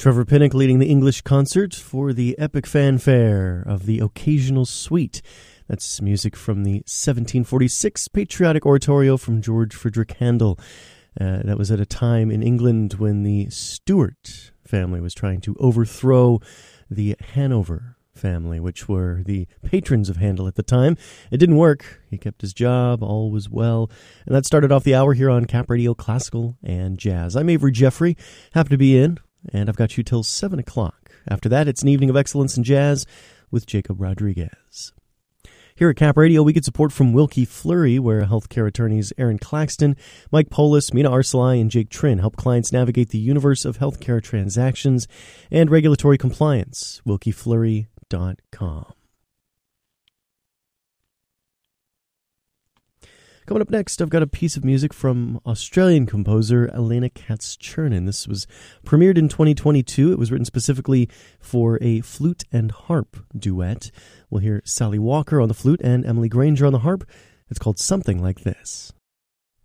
Trevor Pinnock leading the English concert for the epic fanfare of the Occasional Suite. That's music from the 1746 patriotic oratorio from George Frederick Handel. That was at a time in England when the Stuart family was trying to overthrow the Hanover family, which were the patrons of Handel at the time. It didn't work. He kept his job. All was well. And that started off the hour here on Cap Radio Classical and Jazz. I'm Avery Jeffrey. Happy to be in. And I've got you till 7 o'clock. After that, it's an evening of excellence in jazz with Jacob Rodriguez. Here at Cap Radio, we get support from Wilkie Fleury, where healthcare attorneys Aaron Claxton, Mike Polis, Mina Arcelai, and Jake Trin help clients navigate the universe of healthcare transactions and regulatory compliance. WilkieFleury.com. Coming up next, I've got a piece of music from Australian composer Elena Katz-Chernin. This was premiered in 2022. It was written specifically for a flute and harp duet. We'll hear Sally Walker on the flute and Emily Granger on the harp. It's called Something Like This.